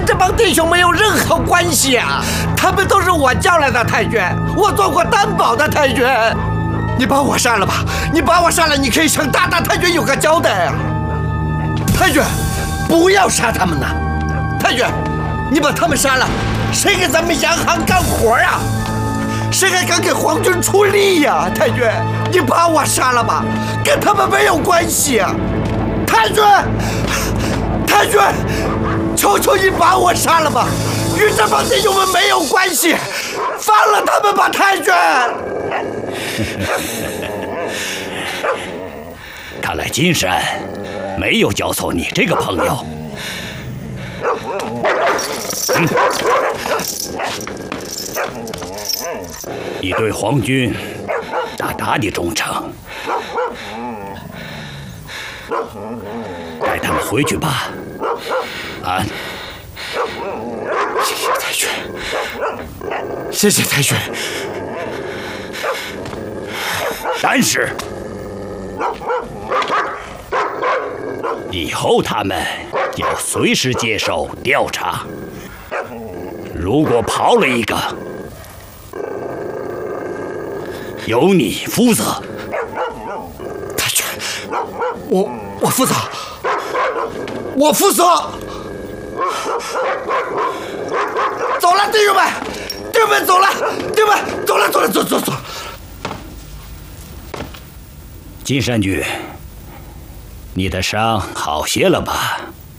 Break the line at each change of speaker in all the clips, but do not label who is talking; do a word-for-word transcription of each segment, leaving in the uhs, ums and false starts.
这帮弟兄没有任何关系啊！他们都是我叫来的太君，我做过担保的太君。你把我杀了吧！你把我杀了，你可以向大大太君有个交代啊！太君，不要杀他们呐！太君，你把他们杀了，谁给咱们洋行干活啊？谁还敢给皇军出力呀？太君，你把我杀了吧，跟他们没有关系啊！太君，太君，求求你把我杀了吧，与这帮弟兄们没有关系，放了他们吧，太君。
看来金山没有教错你这个朋友。嗯，你对皇军大大的忠诚，带他们回去吧。啊！
谢谢太君，谢谢太君。
但是以后他们要随时接受调查，如果跑了一个，由你负责。
太君，我我负责，我负责。走了，弟兄们，弟兄们走了，弟兄们走了，走了，走走走。
金山君，你的伤好些了吧？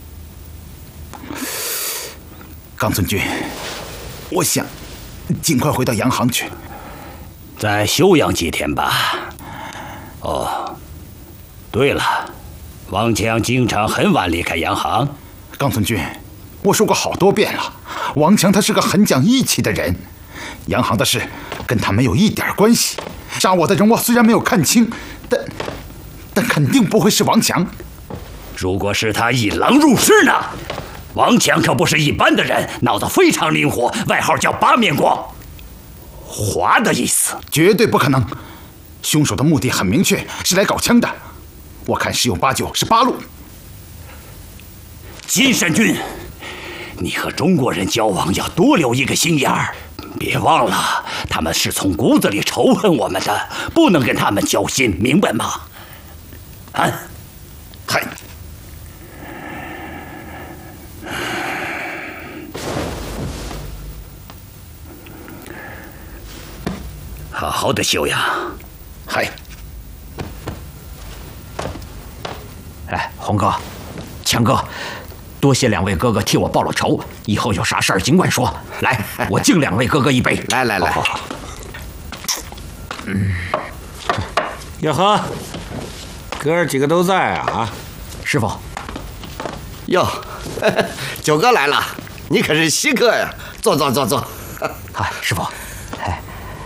冈村君，我想尽快回到洋行去，
再休养几天吧。哦，对了，王强经常很晚离开洋行。
冈村君，我说过好多遍了，王强他是个很讲义气的人，洋行的事跟他没有一点关系。杀我的人我虽然没有看清，但但肯定不会是王强。
如果是他引狼入室呢？王强可不是一般的人，脑子非常灵活，外号叫八面光。滑的意思，
绝对不可能。凶手的目的很明确，是来搞枪的。我看十有八九是八路。
金山君，你和中国人交往要多留一个心眼儿，别忘了他们是从骨子里仇恨我们的，不能跟他们交心，明白吗？啊，
嗨。
好好的休养。
嗨。
哎，红哥，强哥，多谢两位哥哥替我报了仇，以后有啥事儿尽管说。来，我敬两位哥哥一杯。
来来来。
好好好。
嗯。呀呵，哥儿几个都在啊？
师傅。
哟，九哥来了，你可是稀客呀！坐坐坐坐。
啊，师傅。哎。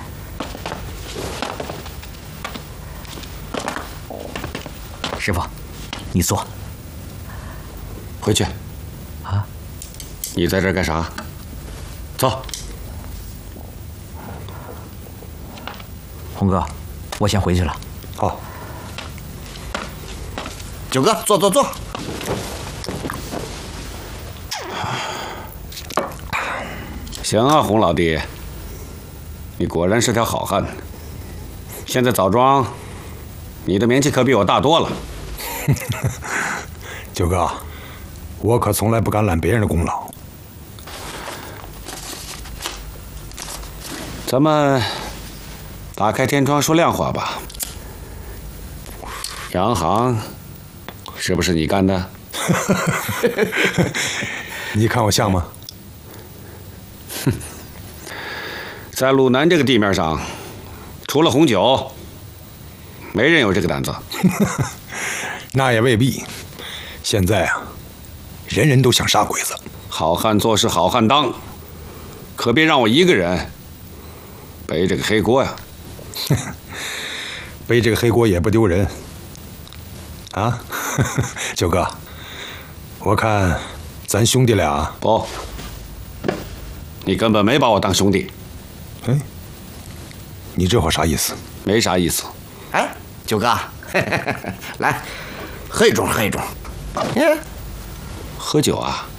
师傅，你坐。
回去。
啊？
你在这儿干啥？走。
红哥，我先回去了。
好。
九哥，坐坐坐。
行啊，洪老弟，你果然是条好汉。现在枣庄，你的名气可比我大多了。
九哥，我可从来不敢揽别人的功劳。
咱们打开天窗说亮话吧。洋行是不是你干的？
你看我像吗？
哼，在鲁南这个地面上，除了红酒，没人有这个胆子。
那也未必。现在啊，人人都想杀鬼子。
好汉做事好汉当，可别让我一个人背这个黑锅呀！
背这个黑锅也不丢人。啊，九哥，我看咱兄弟俩
不，你根本没把我当兄弟。
哎，你这话啥意思？
没啥意思。
哎，九哥，来，喝一盅，喝一盅。嗯，
喝酒啊？